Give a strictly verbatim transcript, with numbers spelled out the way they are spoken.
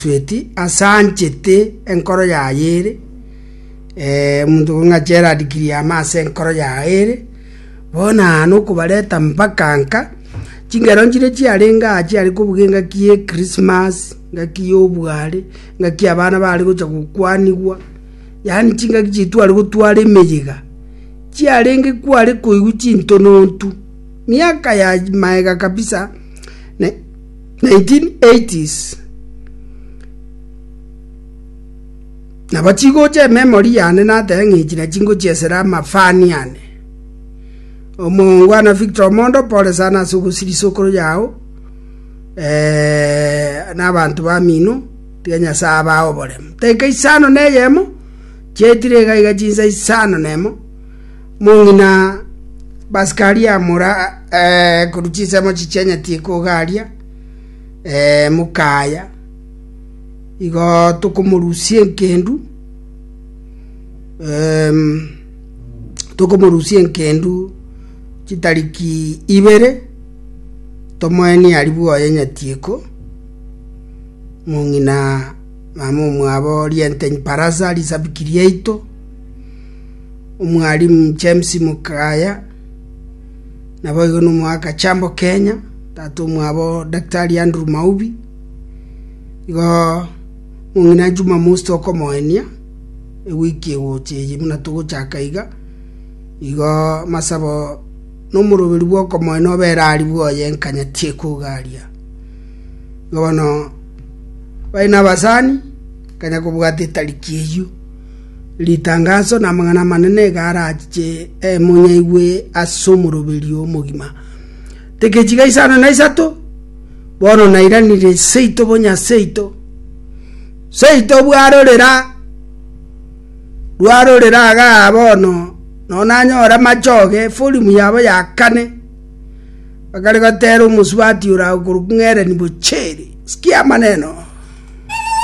tweti asanchete enkoro ya yere eh muntu nga Gerard Kiriama se enkoro ya yere bona no kubaleta mpakanka chingero njire chialenga achi ali kubugenga kiye Christmas ngaki obwale ngaki abana bali kucha kukwanigwa yani chinga kichitu ali kutwale mejiga chialenge kwale koigu chintonontu miaka ya maega kabisa ne nineteen eighties na bachigo che memory yane na tengi china chingo chesera mafani yane omungwana Victor Mondo pole sana sugusiri sokoro yao eh na bantu ba mino tianya saba obole teke isano neyemo chetire gaiga jinza isano nemo mungina baskaria mura eh kuruchisa mo chichenya tiko garia eh mukaya igo tukumurusie nkendu em tukumurusie nkendu chitariki ibere tomoeni alibuo yenya tiko mungina mamu mwabo liente paraza lisabikirieito umwalimu James Mukaya nabo igo no mwaka chambo Kenya tatu mwabo Daktari Andrew Maubi igo mungina Juma Musto komoenia e wiki woche muna tugo chakaiga igo masabo no murubiri bwo komoeno bera ali bwo yenkanya tieko garia gono baina basani kanya kubwate tariki eyo litangazo na mangana manene garaje e munyaiwe asomurubiri omugima tekejiga isano na isato bono nairanire seito bonya seito seito bwarorera bwarorera ga bono nona nyora machoge folimu yabo yakane bakari gatero muswati ura kurungere ni bocheri sikia maneno